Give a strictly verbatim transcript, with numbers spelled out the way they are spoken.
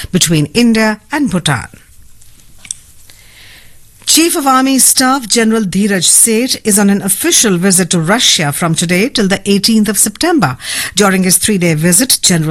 between India and Bhutan. Chief of Army Staff General Dheeraj Seth is on an official visit to Russia from today till the eighteenth of September. During his three-day visit, General